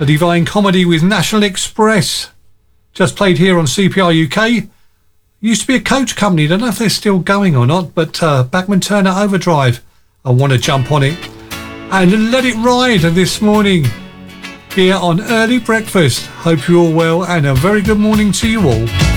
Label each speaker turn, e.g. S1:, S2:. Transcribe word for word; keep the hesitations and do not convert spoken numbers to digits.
S1: The Divine Comedy with National Express. Just played here on C P R U K. Used to be a coach company. Don't know if they're still going or not, but uh, Bachman Turner Overdrive. I want to jump on it. And Let It Ride this morning here on Early Breakfast. Hope you're all well and a very good morning to you all.